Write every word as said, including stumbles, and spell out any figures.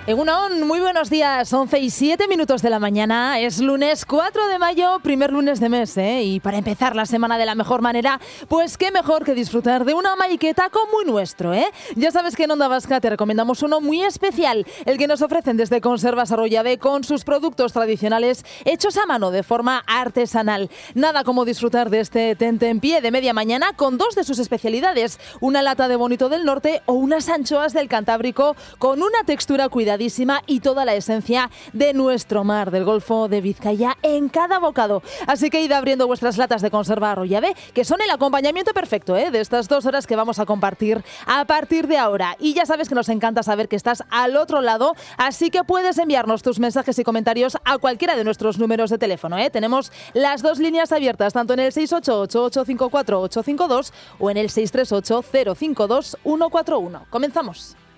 Egunon, muy buenos días, once y siete minutos de la mañana, es lunes cuatro de mayo, primer lunes de mes, ¿eh? Y para empezar la semana de la mejor manera, pues qué mejor que disfrutar de una maiquetaco muy nuestro, ¿eh? Ya sabes que en Onda Vasca te recomendamos uno muy especial, el que nos ofrecen desde Conservas Arroyave con sus productos tradicionales hechos a mano de forma artesanal. Nada como disfrutar de este tentempié de media mañana con dos de sus especialidades, una lata de bonito del norte o unas anchoas del Cantábrico con una textura cuidadísima y toda la esencia de nuestro mar, del Golfo de Vizcaya, en cada bocado. Así que id abriendo vuestras latas de conserva Arroyave, que son el acompañamiento perfecto, ¿eh? de estas dos horas que vamos a compartir a partir de ahora. Y ya sabes que nos encanta saber que estás al otro lado, así que puedes enviarnos tus mensajes y comentarios a cualquiera de nuestros números de teléfono, ¿eh? Tenemos las dos líneas abiertas, tanto en el seis ocho ocho, ocho cinco cuatro, ocho cinco dos o en el seis tres ocho, cero cinco dos, uno cuatro uno. Comenzamos.